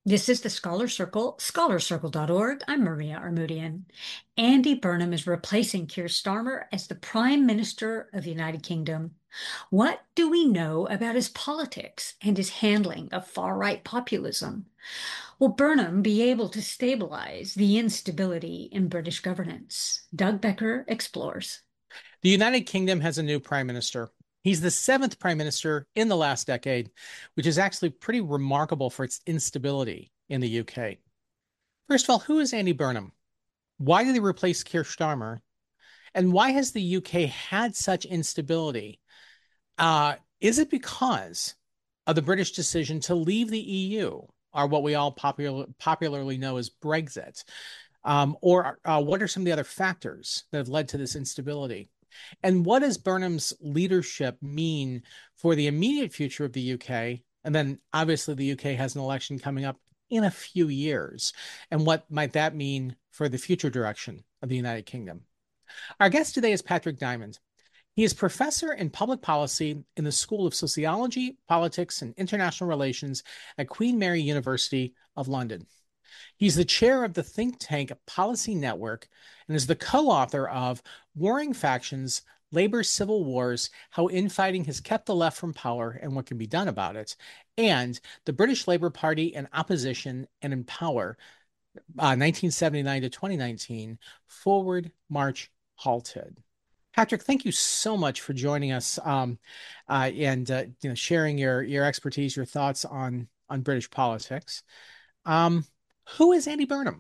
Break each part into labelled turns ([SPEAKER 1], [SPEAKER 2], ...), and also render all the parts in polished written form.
[SPEAKER 1] This is the Scholar Circle, scholarcircle.org. I'm Maria Armoudian. Andy Burnham is replacing Keir Starmer as the Prime Minister of the United Kingdom. What do we know about his politics and his handling of far-right populism? Will Burnham be able to stabilize the instability in British governance? Doug Becker explores.
[SPEAKER 2] The United Kingdom has a new prime minister. He's the seventh prime minister in the last decade, which is actually pretty remarkable for its instability in the UK. First of all, who is Andy Burnham? Why did they replace Keir Starmer? And why has the UK had such instability? Is it because of the British decision to leave the EU, or what we all popularly know as Brexit? Or what are some of the other factors that have led to this instability? And what does Burnham's leadership mean for the immediate future of the UK? And then obviously the UK has an election coming up in a few years. And what might that mean for the future direction of the United Kingdom? Our guest today is Patrick Diamond. He is professor in public policy in the School of Sociology, Politics, and International Relations at Queen Mary University of London. He's the chair of the think tank Policy Network and is the co-author of Warring Factions, Labor's Civil Wars, How Infighting Has Kept the Left from Power and What Can Be Done About It, and The British Labour Party and Opposition and in Power, 1979 to 2019, Forward March Halted. Patrick, thank you so much for joining us and sharing your expertise, your thoughts on British politics. Um, who is Andy Burnham?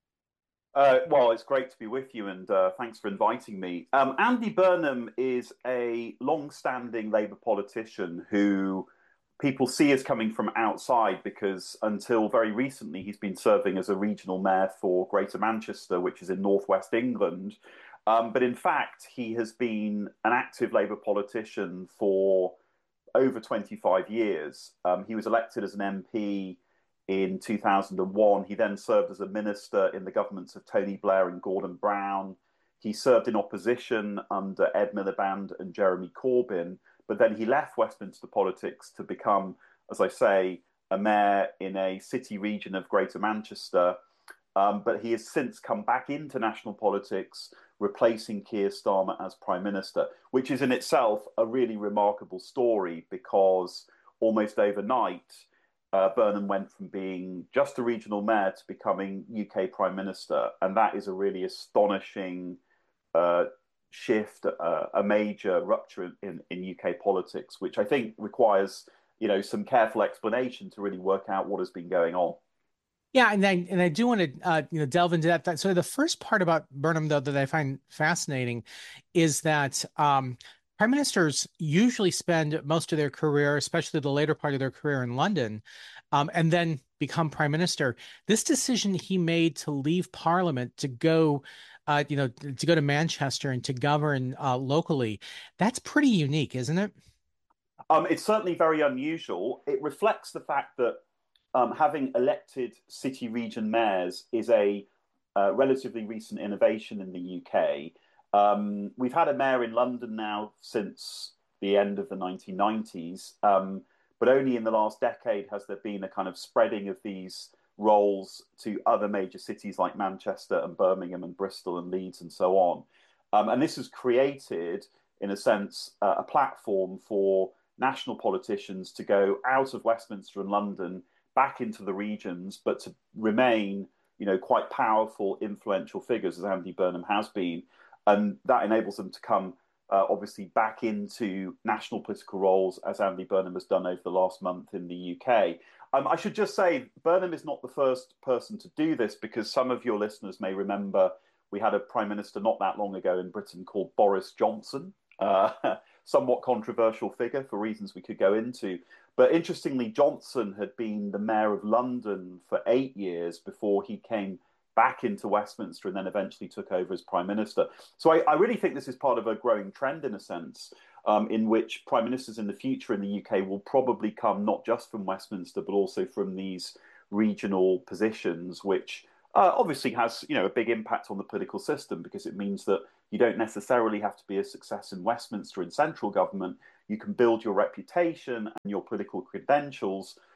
[SPEAKER 3] Well, it's great to be with you, and thanks for inviting me. Andy Burnham is a long-standing Labour politician who people see as coming from outside because until very recently he's been serving as a regional mayor for Greater Manchester, which is in northwest England. But in fact, he has been an active Labour politician for over 25 years. He was elected as an MP in 2001. He then served as a minister in the governments of Tony Blair and Gordon Brown. He served in opposition under Ed Miliband and Jeremy Corbyn, but then he left Westminster politics to become, as I say, a mayor in a city region of Greater Manchester. But he has since come back into national politics, replacing Keir Starmer as Prime Minister, which is in itself a really remarkable story because almost overnight, Burnham went from being just a regional mayor to becoming UK Prime Minister. And that is a really astonishing shift, a major rupture in UK politics, which I think requires, some careful explanation to really work out what has been going on.
[SPEAKER 2] Yeah, and I do want to delve into that. So the first part about Burnham, though, that I find fascinating is that prime ministers usually spend most of their career, especially the later part of their career, in London, and then become prime minister. This decision he made to leave Parliament to go, to go to Manchester and to govern locally, that's pretty unique, isn't it?
[SPEAKER 3] It's certainly very unusual. It reflects the fact that having elected city region mayors is a relatively recent innovation in the UK. We've had a mayor in London now since the end of the 1990s, but only in the last decade has there been a kind of spreading of these roles to other major cities like Manchester and Birmingham and Bristol and Leeds and so on. And this has created, in a sense, a platform for national politicians to go out of Westminster and London back into the regions, but to remain, quite powerful, influential figures as Andy Burnham has been, and that enables them to come, obviously, back into national political roles as Andy Burnham has done over the last month in the UK. I should just say Burnham is not the first person to do this because some of your listeners may remember we had a prime minister not that long ago in Britain called Boris Johnson. Somewhat controversial figure for reasons we could go into. But interestingly, Johnson had been the mayor of London for 8 years before he came back into Westminster and then eventually took over as prime minister. So I really think this is part of a growing trend, in a sense, in which prime ministers in the future in the UK will probably come not just from Westminster, but also from these regional positions, which obviously has a big impact on the political system because it means that you don't necessarily have to be a success in Westminster in central government. You can build your reputation and your political credentials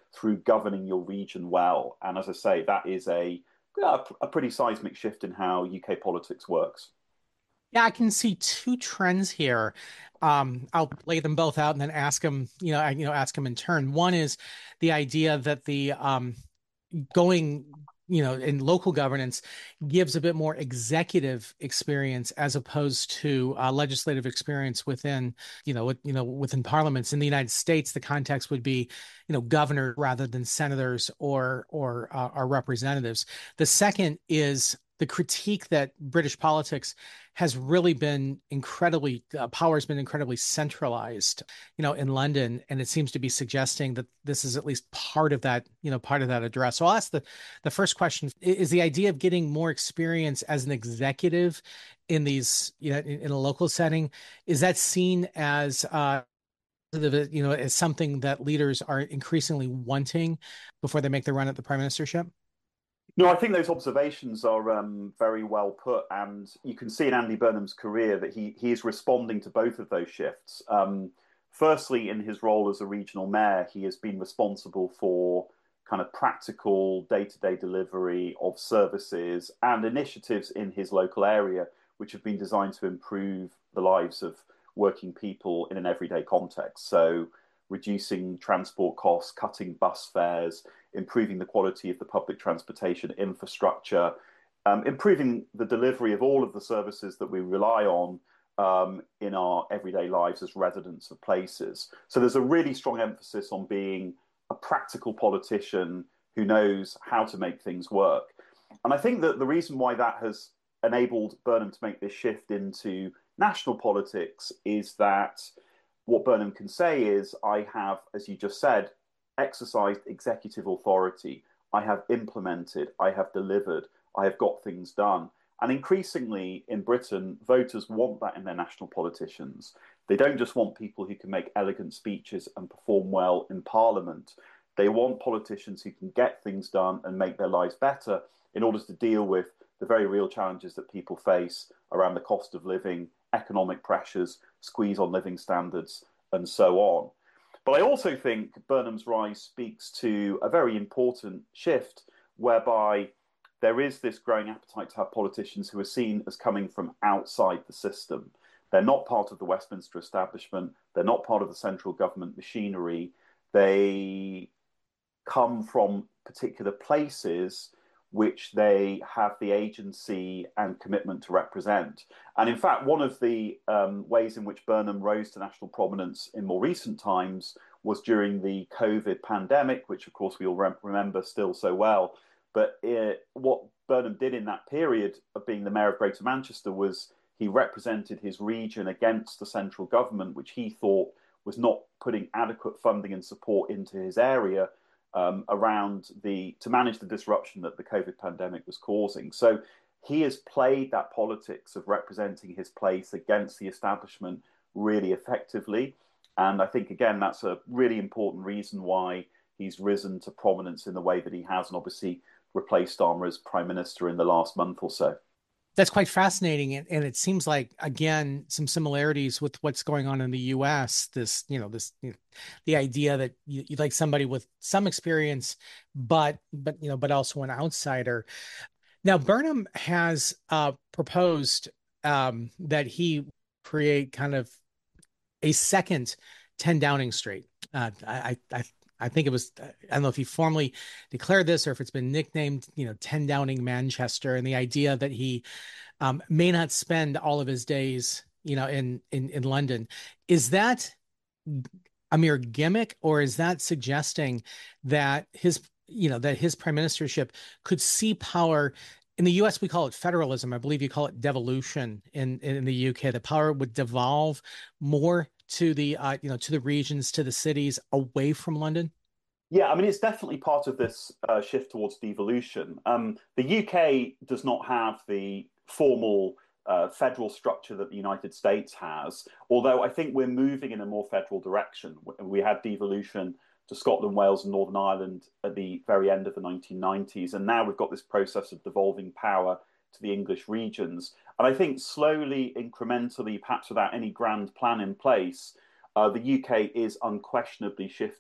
[SPEAKER 3] through governing your region well. And as I say, that is a pretty seismic shift in how UK politics works.
[SPEAKER 2] Yeah, I can see two trends here. I'll lay them both out and then ask them, ask them in turn. One is the idea that the going, in local governance gives a bit more executive experience as opposed to legislative experience within, within parliaments. In the United States, the context would be, governor rather than senators or representatives. The second is the critique that British politics has really been power has been incredibly centralized, in London, and it seems to be suggesting that this is at least part of that, part of that address. So I'll ask the first question: is the idea of getting more experience as an executive in these, in a local setting, is that seen as as something that leaders are increasingly wanting before they make the run at the prime ministership?
[SPEAKER 3] No, I think those observations are very well put, and you can see in Andy Burnham's career that he is responding to both of those shifts. Firstly, in his role as a regional mayor, he has been responsible for kind of practical day-to-day delivery of services and initiatives in his local area, which have been designed to improve the lives of working people in an everyday context. So reducing transport costs, cutting bus fares, improving the quality of the public transportation infrastructure, improving the delivery of all of the services that we rely on in our everyday lives as residents of places. So there's a really strong emphasis on being a practical politician who knows how to make things work. And I think that the reason why that has enabled Burnham to make this shift into national politics is that what Burnham can say is, I have, as you just said, exercised executive authority. I have implemented, I have delivered, I have got things done. And increasingly in Britain, voters want that in their national politicians. They don't just want people who can make elegant speeches and perform well in Parliament. They want politicians who can get things done and make their lives better in order to deal with the very real challenges that people face around the cost of living, economic pressures, squeeze on living standards, and so on. But I also think Burnham's rise speaks to a very important shift whereby there is this growing appetite to have politicians who are seen as coming from outside the system. They're not part of the Westminster establishment. They're not part of the central government machinery. They come from particular places which they have the agency and commitment to represent. And in fact, one of the ways in which Burnham rose to national prominence in more recent times was during the COVID pandemic, which of course we all remember still so well. But what Burnham did in that period of being the mayor of Greater Manchester was he represented his region against the central government, which he thought was not putting adequate funding and support into his area to manage the disruption that the COVID pandemic was causing. So he has played that politics of representing his place against the establishment really effectively. And I think, again, that's a really important reason why he's risen to prominence in the way that he has, and obviously replaced Starmer as prime minister in the last month or so.
[SPEAKER 2] That's quite fascinating, and it seems like, again, some similarities with what's going on in the U.S. The idea that you like somebody with some experience, but also an outsider. Now, Burnham has proposed that he create kind of a second 10 Downing Street. I think it was, I don't know if he formally declared this or if it's been nicknamed, 10 Downing Manchester, and the idea that he may not spend all of his days, in London. Is that a mere gimmick, or is that suggesting that his prime ministership could see power? In the US, we call it federalism. I believe you call it devolution in the UK. The power would devolve more to the to the regions, to the cities, away from London?
[SPEAKER 3] Yeah, I mean, it's definitely part of this shift towards devolution. The UK does not have the formal federal structure that the United States has, although I think we're moving in a more federal direction. We had devolution to Scotland, Wales, and Northern Ireland at the very end of the 1990s, and now we've got this process of devolving power to the English regions. And I think slowly, incrementally, perhaps without any grand plan in place, the UK is unquestionably shifting